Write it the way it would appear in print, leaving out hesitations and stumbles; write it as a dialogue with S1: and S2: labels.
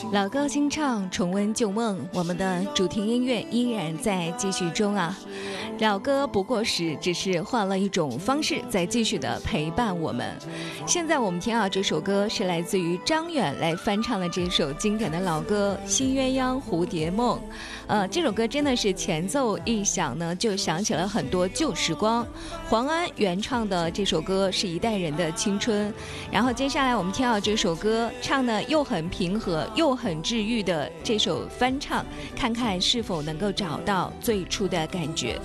S1: 老歌新唱，重温旧梦，我们的主题音乐依然在继续中啊。老歌不过时，只是换了一种方式在继续的陪伴我们。现在我们听到这首歌是来自于张远来翻唱的这首经典的老歌《新鸳鸯蝴蝶梦》。这首歌真的是前奏一响呢，就想起了很多旧时光。黄安原创的这首歌是一代人的青春。然后接下来我们听到这首歌唱的又很平和又很治愈的这首翻唱，看看是否能够找到最初的感觉。